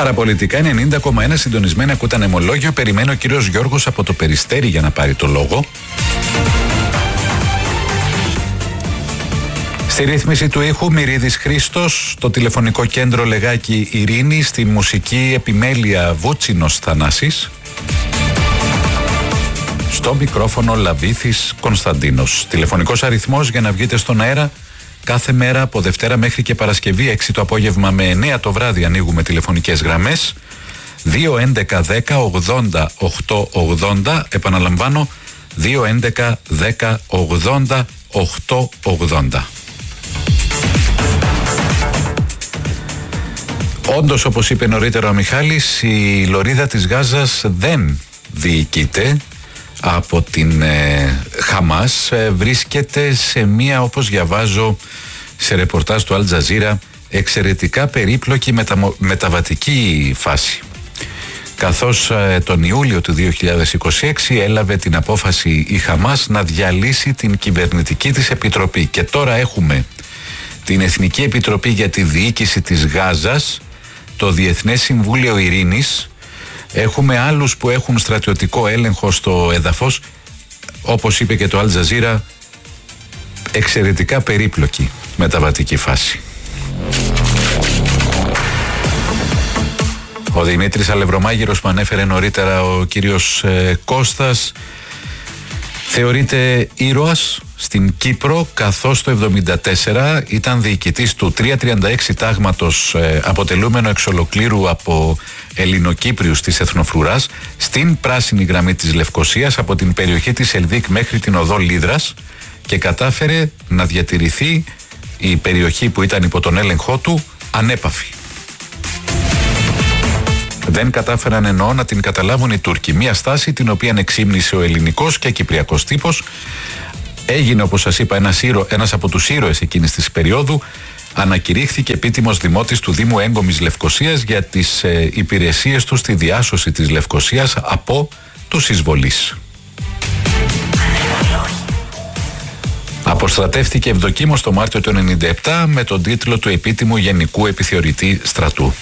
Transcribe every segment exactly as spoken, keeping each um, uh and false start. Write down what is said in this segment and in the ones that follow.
Παραπολιτικά ενενήντα κόμμα ένα συντονισμένα ακούτε ανεμολόγιο. Περιμένει ο κύριος Γιώργος από το Περιστέρι για να πάρει το λόγο. Στη ρύθμιση του ήχου Μυρίδης Χρήστος, το τηλεφωνικό κέντρο Λεγάκη Ειρήνη, στη μουσική επιμέλεια Βούτσινος Θανάσης. Στο μικρόφωνο Λαβήθης Κωνσταντίνος. Τηλεφωνικός αριθμός για να βγείτε στον αέρα κάθε μέρα από Δευτέρα μέχρι και Παρασκευή, έξι το απόγευμα με εννέα το βράδυ ανοίγουμε τηλεφωνικές γραμμές. δύο έντεκα δέκα ογδόντα οκτώ ογδόντα, επαναλαμβάνω δύο έντεκα δέκα ογδόντα οκτώ ογδόντα. Όντως, όπως είπε νωρίτερα ο Μιχάλης, η λωρίδα της Γάζας δεν διοικείται από την ε, Χαμάς, ε, βρίσκεται σε μία, όπως διαβάζω σε ρεπορτάζ του Αλ Τζαζίρα, εξαιρετικά περίπλοκη μετα, μεταβατική φάση. Καθώς ε, τον Ιούλιο του δύο χιλιάδες είκοσι έξι έλαβε την απόφαση η Χαμάς να διαλύσει την κυβερνητική της επιτροπή, και τώρα έχουμε την Εθνική Επιτροπή για τη Διοίκηση της Γάζας, το Διεθνές Συμβούλιο Ειρήνης. Έχουμε άλλους που έχουν στρατιωτικό έλεγχο στο έδαφος. Όπως είπε και το Αλ Τζαζίρα, εξαιρετικά περίπλοκη μεταβατική φάση. Ο Δημήτρης Αλευρωμάγειρος που ανέφερε νωρίτερα ο κύριος ε, Κώστας θεωρείται ήρωας στην Κύπρο, καθώς το εβδομήντα τέσσερα ήταν διοικητής του τριακόσια τριάντα έξι τάγματος, ε, αποτελούμενο εξ ολοκλήρου από Ελληνοκύπριους της Εθνοφρουράς, στην πράσινη γραμμή της Λευκωσίας από την περιοχή της Ελδίκ μέχρι την οδό Λίδρας, και κατάφερε να διατηρηθεί η περιοχή που ήταν υπό τον έλεγχό του ανέπαφη. Δεν κατάφεραν, εννοώ, να την καταλάβουν οι Τούρκοι. Μια στάση την οποία εξύμνησε ο ελληνικός και κυπριακός τύπος. Έγινε, όπως σας είπα, ένας, ήρο, ένας από τους ήρωες εκείνης της περίοδου. Ανακηρύχθηκε επίτιμος δημότης του Δήμου Έγκομης Λευκωσίας για τις ε, υπηρεσίες του στη διάσωση της Λευκωσίας από τους εισβολείς. Αποστρατεύτηκε ευδοκίμως το Μάρτιο του ενενήντα επτά με τον τίτλο του επίτιμου Γενικού Επιθεωρητή Στρατού.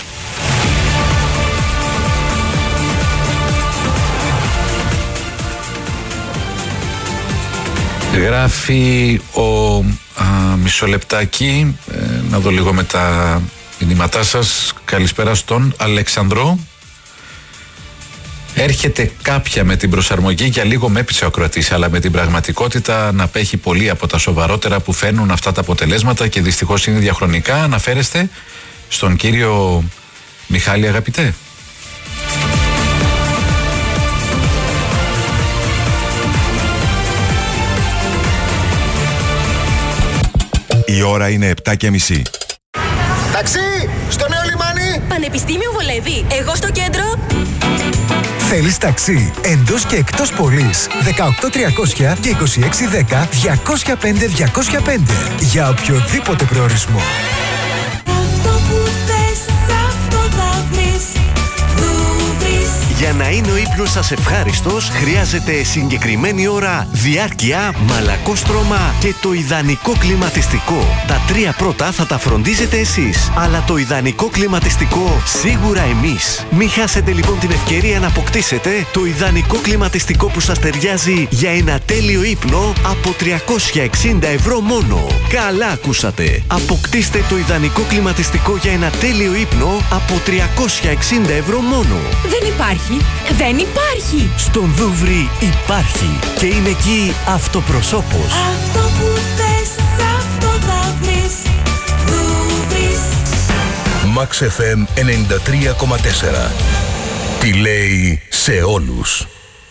Γράφει ο α, μισολεπτάκι, ε, να δω λίγο με τα μηνύματά σας. Καλησπέρα στον Αλεξανδρό. Έρχεται κάποια με την προσαρμογή, για λίγο με έπεισε ο ακροατής, αλλά με την πραγματικότητα να απέχει πολύ από τα σοβαρότερα που φαίνουν αυτά τα αποτελέσματα, και δυστυχώς είναι διαχρονικά. Αναφέρεστε στον κύριο Μιχάλη, αγαπητέ? Η ώρα είναι επτά και μισή. Ταξί! Στο νέο λιμάνι! Πανεπιστήμιο Βολεύη. Εγώ στο κέντρο. Θέλεις ταξί εντός και εκτός πόλης? δεκαοκτώ τριακόσια και είκοσι έξι δέκα διακόσια πέντε διακόσια πέντε για οποιοδήποτε προορισμό. Αυτό που θες, αυτό θα βρεις. Για να είναι ο ύπνος σας ευχάριστος, χρειάζεται συγκεκριμένη ώρα, διάρκεια, μαλακό στρώμα και το ιδανικό κλιματιστικό. Τα τρία πρώτα θα τα φροντίζετε εσείς, αλλά το ιδανικό κλιματιστικό σίγουρα εμείς. Μην χάσετε λοιπόν την ευκαιρία να αποκτήσετε το ιδανικό κλιματιστικό που σας ταιριάζει για ένα τέλειο ύπνο από τριακόσια εξήντα ευρώ μόνο. Καλά ακούσατε! Αποκτήστε το ιδανικό κλιματιστικό για ένα τέλειο ύπνο από τριακόσια εξήντα ευρώ μόνο. Δεν υπάρχει. Δεν υπάρχει. Στον Δούβρι υπάρχει. Και είναι εκεί αυτοπροσώπος. Αυτό που θες, αυτό θα βρεις. Δούβρις. Max εφ εμ ενενήντα τρία κόμμα τέσσερα. Τι λέει σε όλους.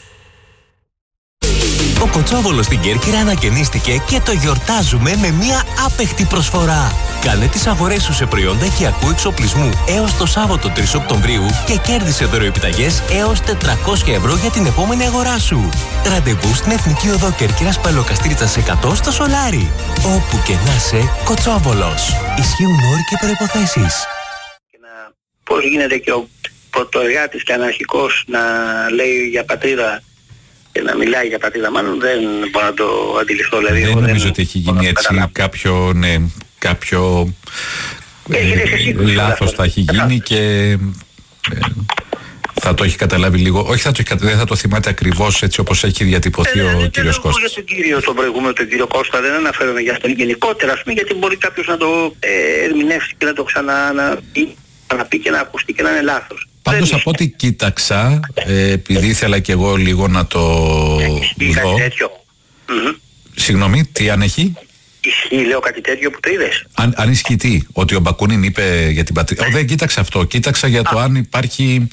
Ο Κοτσόβολος στην Κέρκυρα ανακαινίστηκε και το γιορτάζουμε με μια άπεχτη προσφορά. Κάνε τις αγορές σου σε προϊόντα οικιακού εξοπλισμού έως το Σάββατο τρεις Οκτωβρίου και κέρδισε δωροεπιταγές έως τετρακόσια ευρώ για την επόμενη αγορά σου. Ραντεβού στην Εθνική Οδό Κέρκυρας Παλαιοκαστρίτσας εκατό στο Σολάρι. Όπου και να είσαι, Κοτσόβολος. Ισχύουν όροι και προϋποθέσεις. Πώς γίνεται και ο πρωτοεργάτης και αναρχικός να λέει για πατρίδα και να μιλάει για πατρίδα, μάλλον δεν μπορώ να το αντιληφθώ. Δηλαδή, δεν νομίζω δεν ότι έχει γίνει έτσι κάποιο, ναι, κάποιο ε, λάθος θα έχει γίνει, και Ε, θα το έχει καταλάβει λίγο, όχι θα το έχει καταλάβει, δεν θα το θυμάται ακριβώς έτσι όπως έχει διατυπωθεί ε, ο ναι, κύριος Κώστας. Για τον κύριο τον προηγούμενο, τον κύριο Κώστα, δεν αναφέρομαι για αυτόν γενικότερα, ας πούμε, γιατί μπορεί κάποιος να το ε, ερμηνεύσει και να το ξαναπεί να πει και να ακουστεί και να είναι λάθος. Πάντως από ό,τι κοίταξα, ε, επειδή ήθελα και εγώ λίγο να το ισχύει δω. Κάτι τέτοιο. Mm-hmm. Συγγνώμη, τι αν έχει? Ισχύει, λέω, κάτι τέτοιο που το είδες? Αν, αν ισχύει τι, ότι ο Μπακούνιν είπε για την πατρίδα. Δεν κοίταξα αυτό, κοίταξα για το Α. αν υπάρχει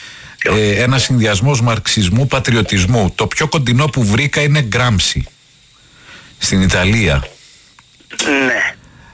ε, ένα συνδυασμός μαρξισμού, πατριωτισμού. Το πιο κοντινό που βρήκα είναι Γκράμψη, στην Ιταλία. Ναι.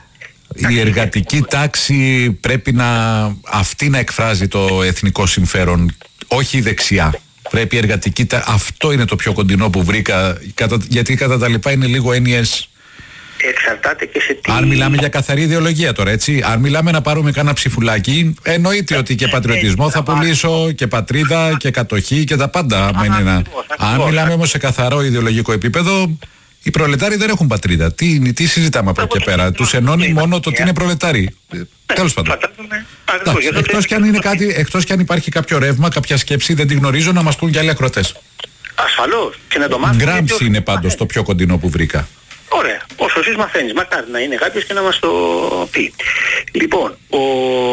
Η εργατική τάξη πρέπει να αυτή να εκφράζει το εθνικό συμφέρον, όχι η δεξιά. Πρέπει η εργατική τάξη, αυτό είναι το πιο κοντινό που βρήκα, γιατί κατά τα λοιπά είναι λίγο έννοιες. Εξαρτάται και σε τι... Αν μιλάμε για καθαρή ιδεολογία τώρα, έτσι. Αν μιλάμε να πάρουμε κάνα ψηφουλάκι, εννοείται ότι και πατριωτισμό θα πουλήσω και πατρίδα και κατοχή και τα πάντα. Αν μιλάμε όμως σε καθαρό ιδεολογικό επίπεδο, οι προλετάροι δεν έχουν πατρίδα. Τι, τι συζητάμε από εκεί και πέρα? Τους ενώνει μόνο το ότι είναι προλετάροι. Τέλος πάντων. Εκτός κι αν είναι κάτι, εκτός κι αν υπάρχει κάποιο ρεύμα, κάποια σκέψη, δεν τη γνωρίζω, να μας πούν και άλλοι ακροτές. Ασφαλώς. Και να το μάθουμε. Γκράμψη είναι πάντως το πιο κοντινό που βρήκα. Ωραία. Όσο εσείς μαθαίνεις, μακάρι να είναι κάποιος και να μας το πει. Λοιπόν, ο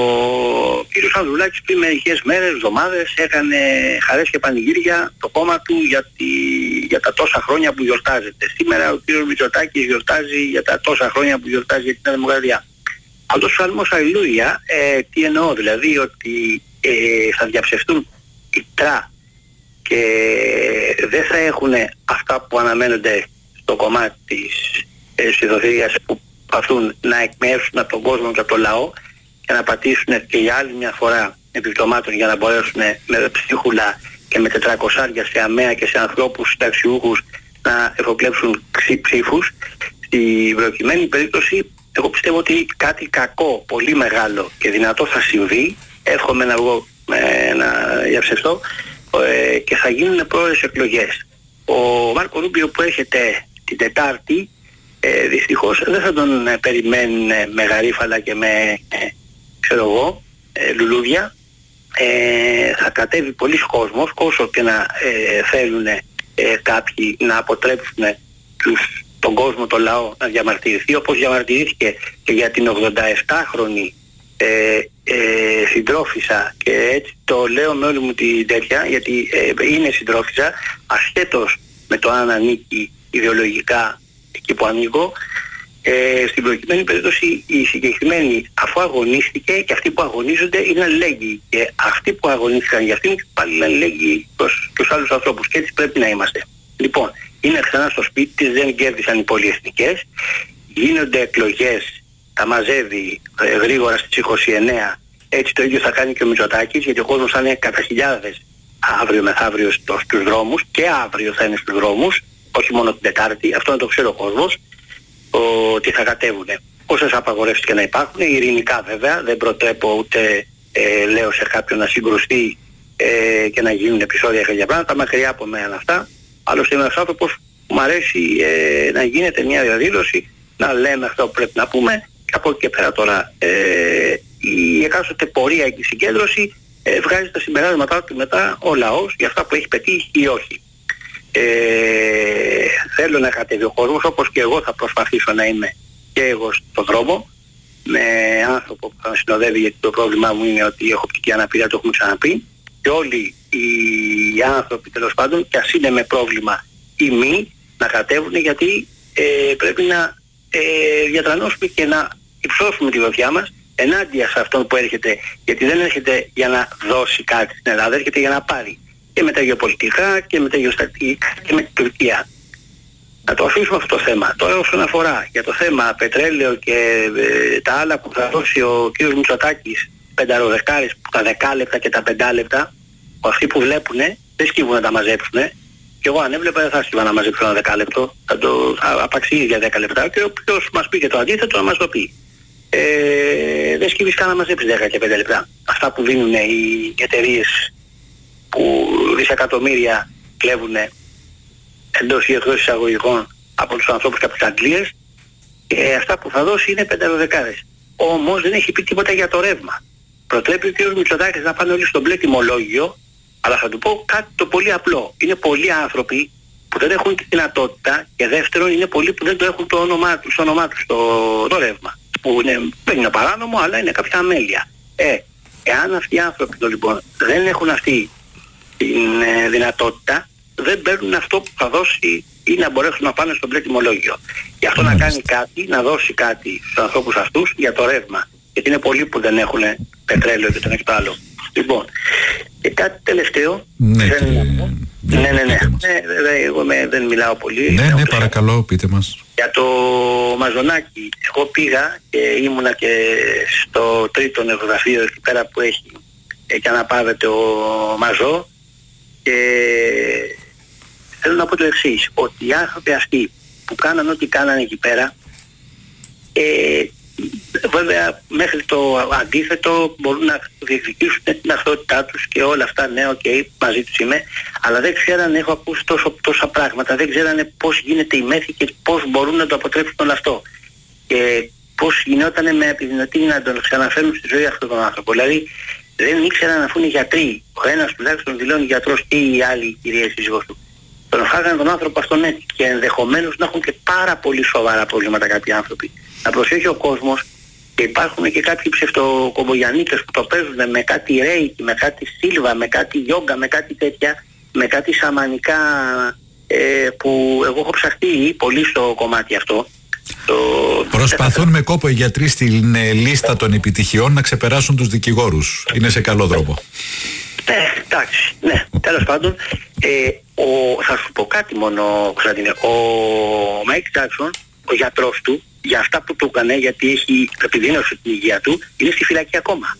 κύριος Ανδρουλάκης πριν μερικές μέρες, εβδομάδες, έκανε χαρές και πανηγύρια το κόμμα του για, τη, για τα τόσα χρόνια που γιορτάζεται. Σήμερα ο κύριος Μητσοτάκης γιορτάζει για τα τόσα χρόνια που γιορτάζει για την Δημοκρατία. Αυτός ο ψαλμός Αλληλούια, ε, τι εννοώ, δηλαδή ότι ε, θα διαψευτούν οι τρά και δεν θα έχουν αυτά που αναμένονται το κομμάτι της ε, σχεδοθυρίας που προσπαθούν να εκμεύσουν από τον κόσμο και από το λαό και να πατήσουν και για άλλη μια φορά επιπτωμάτων για να μπορέσουν με ψίχουλα και με τετρακοσάρια σε αμαία και σε ανθρώπους συνταξιούχους να εφοκλέψουν ψήφους. Στην προκειμένη περίπτωση εγώ πιστεύω ότι κάτι κακό, πολύ μεγάλο και δυνατό θα συμβεί. Εύχομαι να βγω ε, να διαψευτώ ε, και θα γίνουν πρόορες εκλογές. Ο Μάρκο Ρούμπιο που έρχεται την Τετάρτη ε, δυστυχώς δεν θα τον ε, περιμένουν με γαρίφαλα και με ε, ξέρω εγώ ε, λουλούδια. Ε, θα κατέβει πολλοί κόσμος, όσο και να ε, θέλουν ε, κάποιοι να αποτρέψουν τους, τον κόσμο, τον λαό να διαμαρτυρηθεί, όπως διαμαρτυρήθηκε και για την ογδονταεπτάχρονη ε, ε, συντρόφισσα, και έτσι το λέω με όλη μου την τέτοια, γιατί ε, είναι συντρόφισσα ασχέτως με το αν ανήκει ιδεολογικά εκεί που ανήκω. Ε, στην προκειμένη περίπτωση η συγκεκριμένη, αφού αγωνίστηκε, και αυτοί που αγωνίζονται είναι αλληλέγγυοι, και αυτοί που αγωνίστηκαν για αυτήν πάλι είναι αλληλέγγυοι προς τους άλλους ανθρώπους, και έτσι πρέπει να είμαστε. Λοιπόν, είναι ξανά στο σπίτι της, δεν κέρδισαν οι πολυεθνικές, γίνονται εκλογές, τα μαζεύει ε, γρήγορα στις είκοσι εννέα, έτσι το ίδιο θα κάνει και ο Μητσοτάκης, γιατί ο κόσμος θα είναι κατά χιλιάδες αύριο μεθαύριο στους δρόμους, και αύριο θα είναι στους δρόμους, όχι μόνο την Τετάρτη, αυτό να το ξέρει ο κόσμος, ότι θα κατέβουνε. Όσες απαγορεύσεις και να υπάρχουν, ειρηνικά βέβαια, δεν προτρέπω ούτε ε, λέω σε κάποιον να συγκρουστεί ε, και να γίνουν επεισόδια για πράγματα, μακριά από μένα αυτά. Άλλωστε είμαι ένας άνθρωπος που μου αρέσει ε, να γίνεται μια διαδήλωση, να λέμε αυτό που πρέπει να πούμε, και από εκεί και πέρα τώρα ε, η εκάστοτε πορεία και η συγκέντρωση ε, βγάζει τα συμπεράσματά του μετά ο λαός για αυτά που έχει πετύχει ή όχι. Ε, θέλω να κατέβει ο κόσμος, όπως και εγώ θα προσπαθήσω να είμαι και εγώ στον δρόμο με άνθρωπο που θα συνοδεύει, γιατί το πρόβλημά μου είναι ότι έχω πτική αναπηρία, το έχουμε ξαναπεί, και όλοι οι άνθρωποι τέλος πάντων, και ας είναι με πρόβλημα ή μη, να κατέβουν, γιατί ε, πρέπει να ε, διατρανώσουμε και να υψώσουμε τη βοηθειά μας ενάντια σε αυτόν που έρχεται, γιατί δεν έρχεται για να δώσει κάτι στην Ελλάδα, έρχεται για να πάρει, και με τα γεωπολιτικά και με τα γεωστατικά και με την Τουρκία. Να το αφήσουμε αυτό το θέμα. Τώρα όσον αφορά για το θέμα πετρέλαιο και ε, τα άλλα που θα δώσει ο κ. Μητσοτάκης, πενταροδεκάρες, τα δεκάλεπτα και τα πεντάλεπτα, αυτοί που βλέπουνε δεν σκύβουν να τα μαζέψουνε, και εγώ αν έβλεπα δεν θα σκύβα να μαζέψω ένα δεκάλεπτο, θα το θα απαξίζει για δέκα λεπτά, και όποιος μας πει και το αντίθετο να μας το πει. Ε, δεν σκύβεις καν να μαζέψεις δέκα και πέντε λεπτά. Αυτά που δίνουν οι εταιρείες που δισεκατομμύρια κλέβουν εντός ή εκτός εισαγωγικών από τους ανθρώπους και από τις Αγγλίες, και αυτά που θα δώσει είναι πενταροδεκάρες. Όμως δεν έχει πει τίποτα για το ρεύμα. προτρέπει ο κ. Μητσοτάκης να πάνε όλοι στο μπλε τιμολόγιο, αλλά θα του πω κάτι το πολύ απλό. Είναι πολλοί άνθρωποι που δεν έχουν τη δυνατότητα και δεύτερον είναι πολλοί που δεν το έχουν το όνομά του, στο όνομά του, στο το ρεύμα. Που είναι, δεν είναι παράνομο, αλλά είναι κάποια αμέλεια. Ε, εάν αυτοί οι άνθρωποι το, λοιπόν, δεν έχουν αυτή τη ε, δυνατότητα, δεν παίρνουν αυτό που θα δώσει ή να μπορέσουν να πάνε στο μπλε τιμολόγιο. Γι' αυτό mm. να κάνει κάτι, να δώσει κάτι στους ανθρώπους αυτούς για το ρεύμα. Γιατί είναι πολλοί που δεν έχουν πετρέλαιο και τον έχει το άλλο. Λοιπόν, και κάτι τελευταίο. Ναι, δεν... κύριε... ναι, ναι, ναι, ναι. ναι εγώ με, δεν μιλάω πολύ. Ναι, ναι, παρακαλώ, πείτε μας. Για το Μαζονάκι, εγώ πήγα και ήμουνα και στο τρίτο νεκρογραφείο εκεί πέρα που έχει και αναπαύεται ο Μαζό και θέλω να πω το εξής, ότι οι άνθρωποι αυτοί που κάναν ό,τι κάνανε εκεί πέρα, ε, βέβαια μέχρι το αντίθετο μπορούν να διεκδικήσουν την ταυτότητά τους και όλα αυτά, ναι, οκ, okay, μαζί τους είμαι, αλλά δεν ξέρανε, έχω ακούσει τόσο, τόσα πράγματα, δεν ξέρανε πώς γίνεται η μέθη και πώς μπορούν να το αποτρέψουν όλο αυτό. Και πώς γινόταν με επιδεινωτή να τον ξαναφέρουν στη ζωή αυτόν τον άνθρωπο. Δηλαδή δεν ήξεραν αφού είναι γιατροί, ο ένας τουλάχιστον δηλώνει γιατρός και οι άλλοι κυρίες σύζυγος του. Τον φάγανε τον άνθρωπο αυτόν έτσι και ενδεχομένως να έχουν και πάρα πολύ σοβαρά προβλήματα κάποιοι άνθρωποι. Να προσέχει ο κόσμος και υπάρχουν και κάποιοι ψευτοκομπογιανίτες που το παίζουν με κάτι ρέικι, με κάτι σίλβα, με κάτι γιόγκα, με κάτι τέτοια, με κάτι σαμανικά ε, που εγώ έχω ψαχτεί πολύ στο κομμάτι αυτό. Το... Προσπαθούν με κόπο οι γιατροί στην ε, λίστα των επιτυχιών να ξεπεράσουν τους δικηγόρους. Είναι σε καλό δρόμο. Ναι, εντάξει, ναι, τέλος πάντων, ε, ο, θα σου πω κάτι μόνο, Κωνσταντίνε, ο Μάικ Τζάκσον, ο γιατρός του, για αυτά που του έκανε, γιατί έχει επιδείνωση την υγεία του, είναι στη φυλακή ακόμα.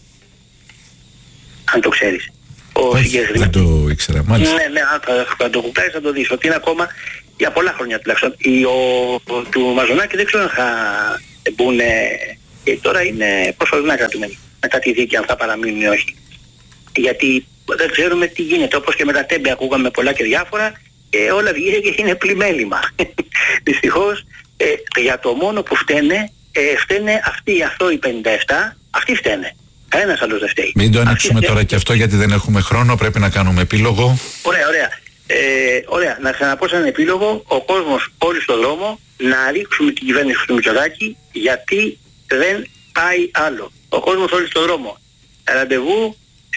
Αν το ξέρεις. Ο συγκεκριμένος. Δεν το ήξερα, μάλιστα. Ναι, ναι, αν θα, θα το κουκλάρεις θα το δεις, ότι είναι ακόμα για πολλά χρόνια τουλάχιστον. Η, ο, ο, του Μαζονάκη δεν ξέρω αν θα μπουν, και τώρα είναι προσωρινά κρατημένοι, μετά τη δίκη αν θα παραμείνουν ή όχι. Γιατί δεν ξέρουμε τι γίνεται, όπως και με τα τέμπη ακούγαμε πολλά και διάφορα και όλα βγήκε και είναι πλημέλημα. Δυστυχώς ε, για το μόνο που φταίνε, ε, φταίνε αυτοί οι αθώοι πενήντα επτά, αυτοί φταίνε. Κανένας άλλος δεν φταίει. Μην το ανοίξουμε τώρα και αυτό γιατί δεν έχουμε χρόνο, πρέπει να κάνουμε επίλογο. Ωραία, ωραία. Ε, ωραία, να ξαναπώ σαν επίλογο, ο κόσμος όλοι στον δρόμο, να ρίξουμε την κυβέρνηση του Μητσοτάκη γιατί δεν πάει άλλο. Ο κόσμος όλοι στον δρόμο. Ραντεβού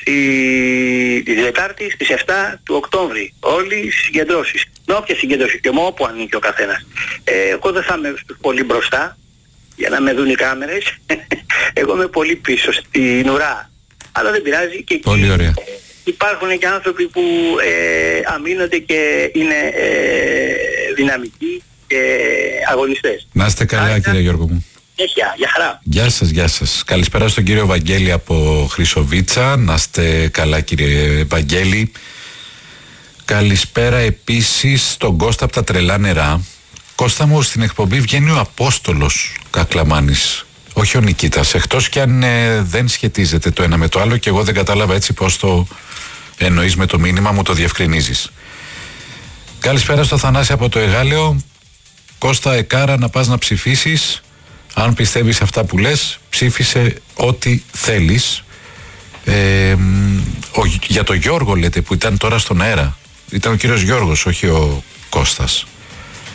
τη Δετάρτη στις επτά του Οκτώβρη. Όλοι στις συγκεντρώσεις. Με όποια συγκέντρωση και μόνο όπου ανήκει ο καθένας. Ε, εγώ δεν θα είμαι πολύ μπροστά για να με δουν οι κάμερες. Εγώ είμαι πολύ πίσω στην ουρά. Αλλά δεν πειράζει και πολύ εκεί ωραία. Υπάρχουν και άνθρωποι που ε, αμήνονται και είναι ε, δυναμικοί και αγωνιστές. Να είστε καλά, Άρα, κύριε Γιώργο μου. Γεια, γεια χαρά. Γεια σας, γεια σας. Καλησπέρα στον κύριο Βαγγέλη από Χρυσοβίτσα. Να είστε καλά, κύριε Βαγγέλη. Καλησπέρα επίσης στον Κώστα από τα Τρελά Νερά. Κώστα μου, στην εκπομπή βγαίνει ο Απόστολος Κακλαμάνης, όχι ο Νικήτας. Εκτός κι αν ε, δεν σχετίζεται το ένα με το άλλο και εγώ δεν κατάλαβα έτσι πώς το εννοείς με το μήνυμα, μου το διευκρινίζεις. Καλησπέρα στο Θανάση από το Εγάλεο. Κώστα, εκάρα να πας να ψηφίσεις. Αν πιστεύεις αυτά που λες, ψήφισε ό,τι θέλεις. Ε, ο, για το Γιώργο λέτε που ήταν τώρα στον αέρα. Ήταν ο κύριος Γιώργος, όχι ο Κώστας.